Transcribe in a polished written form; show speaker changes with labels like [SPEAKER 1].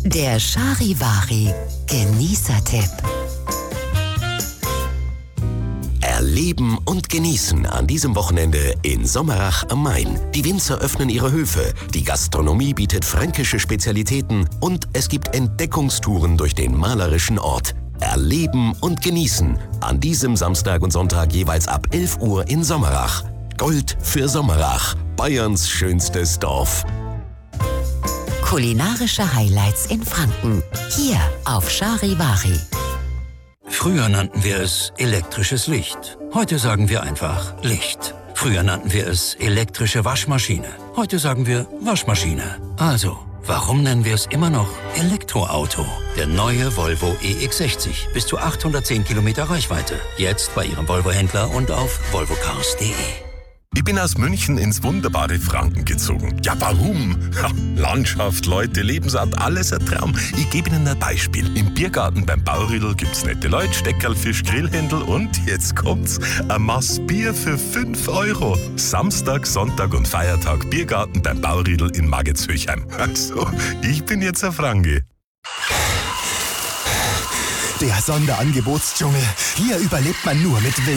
[SPEAKER 1] Der Charivari Genießertipp.
[SPEAKER 2] Erleben und genießen an diesem Wochenende in Sommerach am Main. Die Winzer öffnen ihre Höfe, die Gastronomie bietet fränkische Spezialitäten und es gibt Entdeckungstouren durch den malerischen Ort. Erleben und genießen an diesem Samstag und Sonntag jeweils ab 11 Uhr in Sommerach. Gold für Sommerach, Bayerns schönstes Dorf.
[SPEAKER 1] Kulinarische Highlights in Franken. Hier auf Charivari.
[SPEAKER 3] Früher nannten wir es elektrisches Licht. Heute sagen wir einfach Licht. Früher nannten wir es elektrische Waschmaschine. Heute sagen wir Waschmaschine. Also, warum nennen wir es immer noch Elektroauto? Der neue Volvo EX60. Bis zu 810 Kilometer Reichweite. Jetzt bei Ihrem Volvo-Händler und auf volvocars.de.
[SPEAKER 4] Ich bin aus München ins wunderbare Franken gezogen. Ja, warum? Ja, Landschaft, Leute, Lebensart, alles ein Traum. Ich gebe Ihnen ein Beispiel. Im Biergarten beim Bauriedl gibt's nette Leute, Steckerl, Fisch, Grillhändel und jetzt kommt's, ein Maß Bier für 5 €. Samstag, Sonntag und Feiertag Biergarten beim Bauriedl in Maggitzhöchheim. Also, ich bin jetzt ein Franke.
[SPEAKER 5] Der Sonderangebotsdschungel. Hier überlebt man nur mit